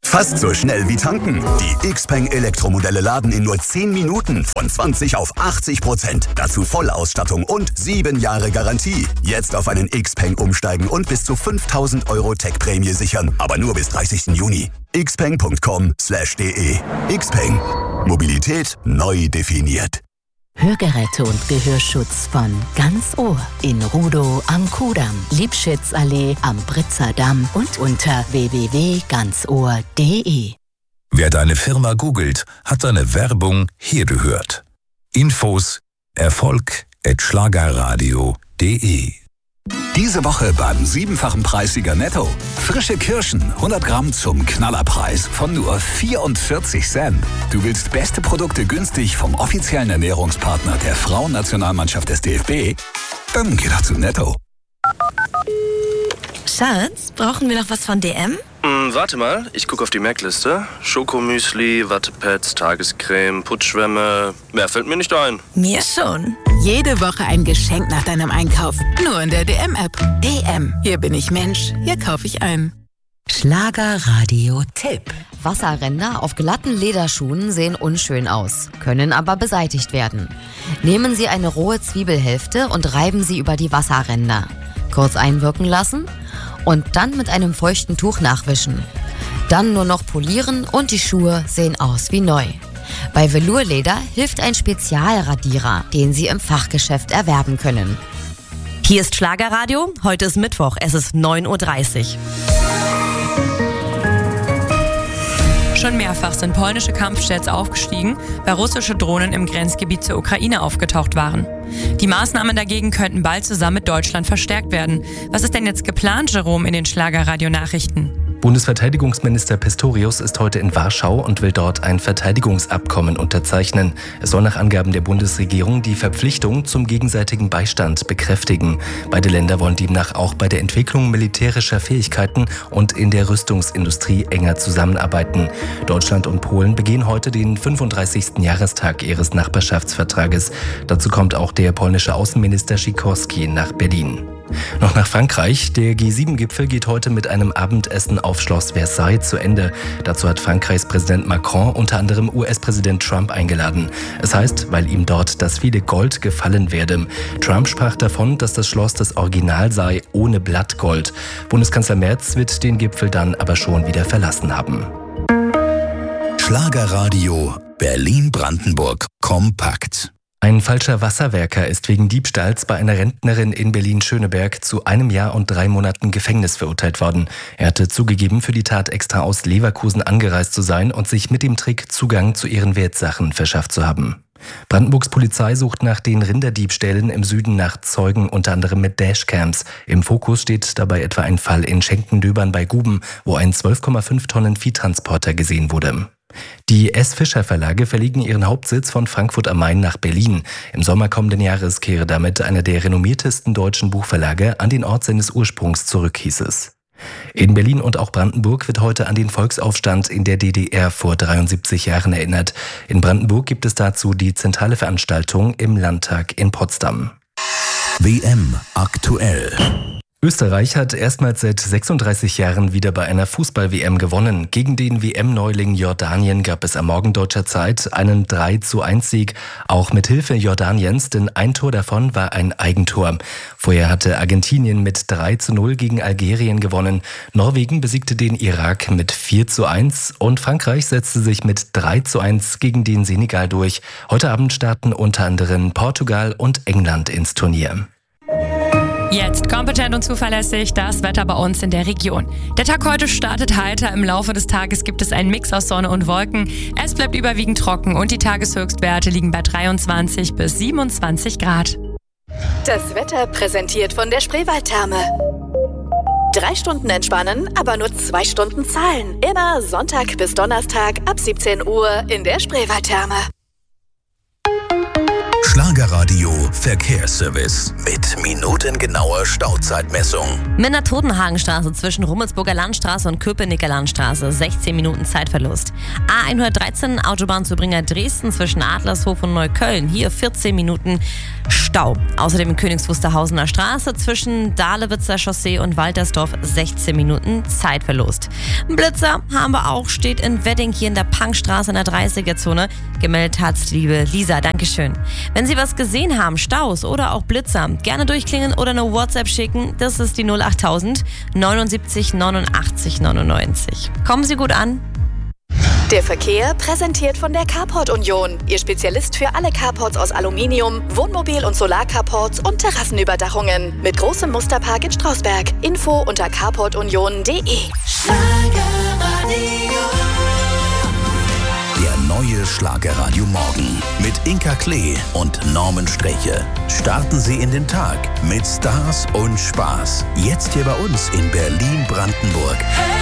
Fast so schnell wie tanken. Die Xpeng Elektromodelle laden in nur 10 Minuten von 20 auf 80%. Dazu Vollausstattung und 7 Jahre Garantie. Jetzt auf einen Xpeng umsteigen und bis zu 5.000 € Tech-Prämie sichern. Aber nur bis 30. Juni. xpeng.com/de. Xpeng. Mobilität neu definiert. Hörgeräte und Gehörschutz von Ganz Ohr in Rudow am Kudamm, Liebschitzallee am Britzer Damm und unter www.ganzohr.de. Wer deine Firma googelt, hat deine Werbung hier gehört. Infos erfolg@schlagerradio.de. Diese Woche beim 7-fachen Preissieger Netto. Frische Kirschen, 100 Gramm zum Knallerpreis von nur 44 Cent. Du willst beste Produkte günstig vom offiziellen Ernährungspartner der Frauennationalmannschaft des DFB? Dann geh doch zu Netto. Schatz, brauchen wir noch was von DM? Warte mal, ich gucke auf die Merkliste. Schokomüsli, Wattepads, Tagescreme, Putzschwämme. Mehr fällt mir nicht ein. Mir schon. Jede Woche ein Geschenk nach deinem Einkauf. Nur in der DM-App. DM. Hier bin ich Mensch. Hier kaufe ich ein. Schlagerradio-Tipp. Wasserränder auf glatten Lederschuhen sehen unschön aus, können aber beseitigt werden. Nehmen Sie eine rohe Zwiebelhälfte und reiben sie über die Wasserränder. Kurz einwirken lassen und dann mit einem feuchten Tuch nachwischen. Dann nur noch polieren und die Schuhe sehen aus wie neu. Bei Velourleder hilft ein Spezialradierer, den Sie im Fachgeschäft erwerben können. Hier ist Schlagerradio. Heute ist Mittwoch. Es ist 9:30 Uhr. Schon mehrfach sind polnische Kampfjets aufgestiegen, weil russische Drohnen im Grenzgebiet zur Ukraine aufgetaucht waren. Die Maßnahmen dagegen könnten bald zusammen mit Deutschland verstärkt werden. Was ist denn jetzt geplant, Jerome, in den Schlagerradio-Nachrichten? Bundesverteidigungsminister Pistorius ist heute in Warschau und will dort ein Verteidigungsabkommen unterzeichnen. Es soll nach Angaben der Bundesregierung die Verpflichtung zum gegenseitigen Beistand bekräftigen. Beide Länder wollen demnach auch bei der Entwicklung militärischer Fähigkeiten und in der Rüstungsindustrie enger zusammenarbeiten. Deutschland und Polen begehen heute den 35. Jahrestag ihres Nachbarschaftsvertrages. Dazu kommt auch der polnische Außenminister Sikorski nach Berlin. Noch nach Frankreich. Der G7-Gipfel geht heute mit einem Abendessen auf Schloss Versailles zu Ende. Dazu hat Frankreichs Präsident Macron unter anderem US-Präsident Trump eingeladen. Es heißt, weil ihm dort das viele Gold gefallen werde. Trump sprach davon, dass das Schloss das Original sei, ohne Blattgold. Bundeskanzler Merz wird den Gipfel dann aber schon wieder verlassen haben. Schlagerradio Berlin-Brandenburg kompakt. Ein falscher Wasserwerker ist wegen Diebstahls bei einer Rentnerin in Berlin-Schöneberg zu 1 Jahr und 3 Monaten Gefängnis verurteilt worden. Er hatte zugegeben, für die Tat extra aus Leverkusen angereist zu sein und sich mit dem Trick Zugang zu ihren Wertsachen verschafft zu haben. Brandenburgs Polizei sucht nach den Rinderdiebstählen im Süden nach Zeugen, unter anderem mit Dashcams. Im Fokus steht dabei etwa ein Fall in Schenkendöbern bei Guben, wo ein 12,5 Tonnen Viehtransporter gesehen wurde. Die S. Fischer Verlage verlegen ihren Hauptsitz von Frankfurt am Main nach Berlin. Im Sommer kommenden Jahres kehre damit einer der renommiertesten deutschen Buchverlage an den Ort seines Ursprungs zurück, hieß es. In Berlin und auch Brandenburg wird heute an den Volksaufstand in der DDR vor 73 Jahren erinnert. In Brandenburg gibt es dazu die zentrale Veranstaltung im Landtag in Potsdam. WM aktuell. Österreich hat erstmals seit 36 Jahren wieder bei einer Fußball-WM gewonnen. Gegen den WM-Neuling Jordanien gab es am Morgen deutscher Zeit einen 3:1-Sieg, auch mit Hilfe Jordaniens, denn ein Tor davon war ein Eigentor. Vorher hatte Argentinien mit 3:0 gegen Algerien gewonnen. Norwegen besiegte den Irak mit 4:1 und Frankreich setzte sich mit 3:1 gegen den Senegal durch. Heute Abend starten unter anderem Portugal und England ins Turnier. Jetzt kompetent und zuverlässig das Wetter bei uns in der Region. Der Tag heute startet heiter. Im Laufe des Tages gibt es einen Mix aus Sonne und Wolken. Es bleibt überwiegend trocken und die Tageshöchstwerte liegen bei 23 bis 27 Grad. Das Wetter präsentiert von der Spreewaldtherme. 3 Stunden entspannen, aber nur 2 Stunden zahlen. Immer Sonntag bis Donnerstag ab 17 Uhr in der Spreewaldtherme. Schlagerradio Verkehrsservice mit minutengenauer Stauzeitmessung. Minna Totenhagenstraße zwischen Rummelsburger Landstraße und Köpenicker Landstraße, 16 Minuten Zeitverlust. A113 Autobahnzubringer Dresden zwischen Adlershof und Neukölln, hier 14 Minuten Stau. Außerdem in Königs Wusterhausener Straße zwischen Dahlewitzer Chaussee und Waltersdorf, 16 Minuten Zeitverlust. Ein Blitzer haben wir auch, steht in Wedding hier in der Punkstraße in der 30er-Zone. Gemeldet hat's liebe Lisa, Dankeschön. Wenn Sie was gesehen haben, Staus oder auch Blitzer, gerne durchklingen oder eine WhatsApp schicken. Das ist die 08000 79 89 99. Kommen Sie gut an. Der Verkehr präsentiert von der Carport Union. Ihr Spezialist für alle Carports aus Aluminium, Wohnmobil- und Solarcarports und Terrassenüberdachungen. Mit großem Musterpark in Strausberg. Info unter carportunion.de. Der neue Schlagerradio Morgen mit Inka Klee und Norman Streche. Starten Sie in den Tag mit Stars und Spaß. Jetzt hier bei uns in Berlin-Brandenburg.